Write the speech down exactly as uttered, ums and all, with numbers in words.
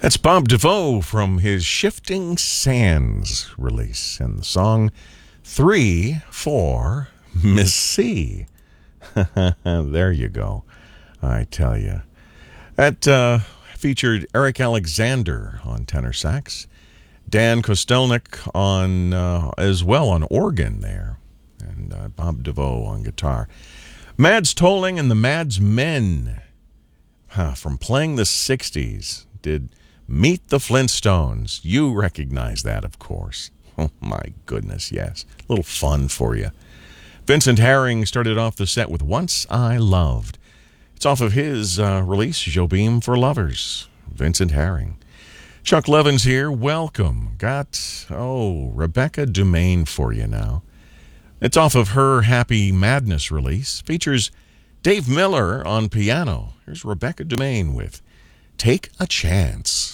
That's Bob DeVoe from his Shifting Sands release and the song three four Miss C. There you go. I tell you. That uh, featured Eric Alexander on tenor sax, Dan Kostelnik on uh, as well on organ there, and uh, Bob DeVoe on guitar. Mads Tolling and the Mads Men, huh, from playing the sixties, did Meet the Flintstones. You recognize that, of course. Oh, my goodness, yes. A little fun for you. Vincent Herring started off the set with Once I Loved. It's off of his uh, release, Jobim for Lovers. Vincent Herring. Chuck Levins here. Welcome. Got, oh, Rebecca Dumaine for you now. It's off of her Happy Madness release. Features Dave Miller on piano. Here's Rebecca Dumaine with Take a Chance.